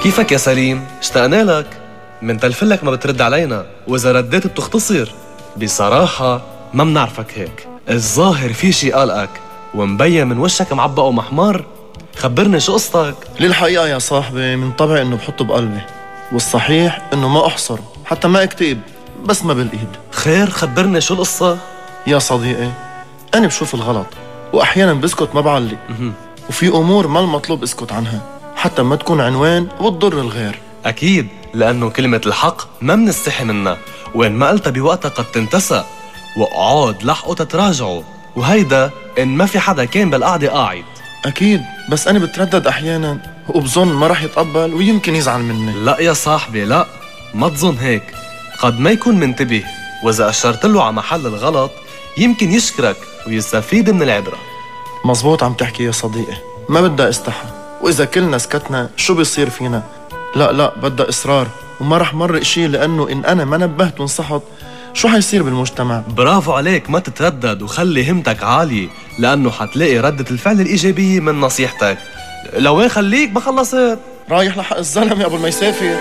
كيفك يا سليم؟ اشتقنا لك. منتلفلك ما بترد علينا، وإذا رديت بتختصر. بصراحة ما منعرفك هيك، الظاهر في شي قلقك ومبين من وشك معبق ومحمر. خبرني شو قصتك؟ للحقيقة يا صاحبي من طبعي إنه بحط بقلبي، والصحيح إنه ما أحصر حتى ما أكتب، بس ما بالإيد. خير خبرني شو القصة؟ يا صديقي أنا بشوف الغلط وأحيانا بسكت ما بعلق، وفي أمور ما المطلوب اسكت عنها حتى ما تكون عنوان وتضر الغير. أكيد، لأنه كلمة الحق ما منستحي منها، وإن ما قلتها بوقتها قد تنتسى، وقعود لحقوا تتراجعوا، وهيدا إن ما في حدا كان بالقعدة قاعد. أكيد، بس أنا بتردد أحيانا وبظن ما رح يتقبل ويمكن يزعل مني. لا يا صاحبي لا، ما تظن هيك، قد ما يكون منتبه، وإذا أشرت له على محل الغلط يمكن يشكرك ويستفيد من العبرة. مزبوط عم تحكي يا صديقي، ما بدها استحى، وإذا كلنا سكتنا شو بيصير فينا؟ لا بدها إصرار، وما رح مرق شي، لأنه إن أنا ما نبهت ونصحت شو حيصير بالمجتمع؟ برافو عليك، ما تتردد وخلي همتك عالية، لأنه حتلاقي ردة الفعل الإيجابية من نصيحتك. لوين خليك ما خلصت؟ رايح لحق الزلمة قبل ما يسافر.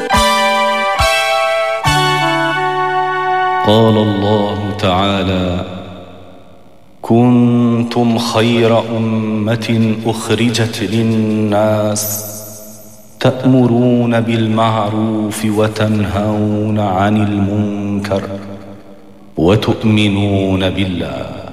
قال الله تعالى: كنتم خير أمة أخرجت للناس تأمرون بالمعروف وتنهون عن المنكر وتؤمنون بالله.